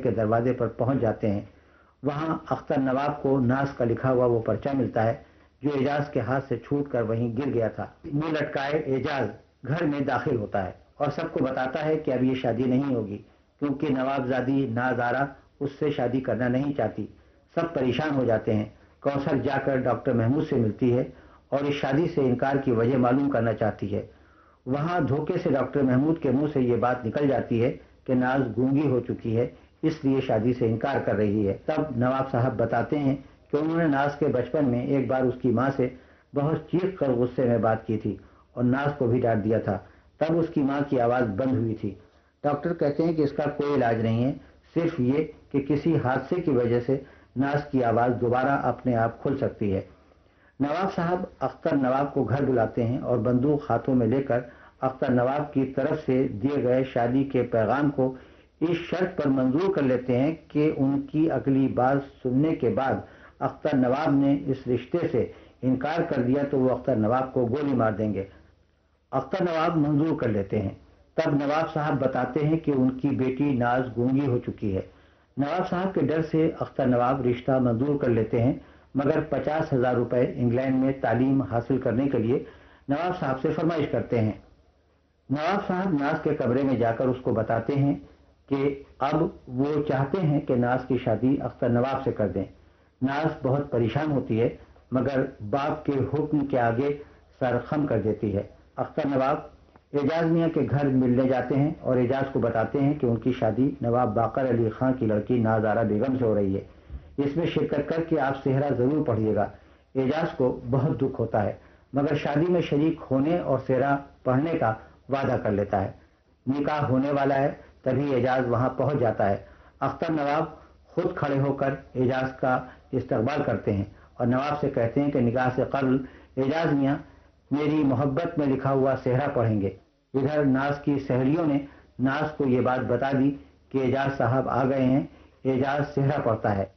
کے دروازے پر پہنچ جاتے ہیں۔ وہاں اختر نواب کو ناز کا لکھا ہوا وہ پرچہ ملتا ہے جو اعجاز کے ہاتھ سے چھوٹ کر وہیں گر گیا تھا۔ منہ لٹکائے اعجاز گھر میں داخل ہوتا ہے اور سب کو بتاتا ہے کہ اب یہ شادی نہیں ہوگی، کیونکہ نوابزادی ناز آرا اس سے شادی کرنا نہیں چاہتی۔ سب پریشان ہو جاتے ہیں۔ کوثر جا کر ڈاکٹر محمود سے ملتی ہے اور اس شادی سے انکار کی وجہ معلوم کرنا چاہتی ہے۔ وہاں دھوکے سے ڈاکٹر محمود کے منہ سے یہ بات نکل جاتی ہے کہ ناز گونگی ہو چکی ہے، اس لیے شادی سے انکار کر رہی ہے۔ تب نواب صاحب بتاتے ہیں کہ انہوں نے ناز کے بچپن میں ایک بار اس کی ماں سے بہت چیخ کر غصے میں بات کی تھی اور ناز کو بھی ڈانٹ دیا تھا۔ تب اس کی ماں کی آواز بند ہوئی تھی۔ ڈاکٹر کہتے ہیں کہ اس کا کوئی علاج نہیں ہے، صرف یہ کہ کسی حادثے کی وجہ سے ناز کی آواز دوبارہ اپنے آپ کھل سکتی ہے۔ نواب صاحب اختر نواب کو گھر بلاتے ہیں اور بندوق ہاتھوں میں لے کر اختر نواب کی طرف سے دیے گئے شادی کے پیغام کو اس شرط پر منظور کر لیتے ہیں کہ ان کی اگلی بات سننے کے بعد اختر نواب نے اس رشتے سے انکار کر دیا تو وہ اختر نواب کو گولی مار دیں گے۔ اختر نواب منظور کر لیتے ہیں۔ تب نواب صاحب بتاتے ہیں کہ ان کی بیٹی ناز گونگی ہو چکی ہے۔ نواب صاحب کے ڈر سے اختر نواب رشتہ منظور کر لیتے ہیں، مگر 50,000 روپے انگلینڈ میں تعلیم حاصل کرنے کے لیے نواب صاحب سے فرمائش کرتے ہیں۔ نواب صاحب ناز کے کمرے میں جا کر اس کو بتاتے ہیں کہ اب وہ چاہتے ہیں کہ ناز کی شادی اختر نواب سے کر دیں۔ ناز بہت پریشان ہوتی ہے، مگر باپ کے حکم کے آگے سر خم کر دیتی ہے۔ اختر نواب اعجاز میاں کے گھر ملنے جاتے ہیں اور اعجاز کو بتاتے ہیں کہ ان کی شادی نواب باقر علی خان کی لڑکی ناز آرا بیگم سے ہو رہی ہے، اس میں شرکت کر کے آپ سہرا ضرور پڑھیے گا۔ اعجاز کو بہت دکھ ہوتا ہے، مگر شادی میں شریک ہونے اور سہرا پڑھنے کا وعدہ کر لیتا ہے۔ نکاح ہونے والا ہے، تبھی اعجاز وہاں پہنچ جاتا ہے۔ اختر نواب خود کھڑے ہو کر اعجاز کا استقبال کرتے ہیں اور نواب سے کہتے ہیں کہ نکاح سے قبل اعجاز میاں میری محبت میں لکھا ہوا سہرا پڑھیں گے۔ ادھر ناز کی سہیلیوں نے ناز کو یہ بات بتا دی کہ اعجاز صاحب آ گئے ہیں۔ اعجاز سہرا پڑھتا ہے۔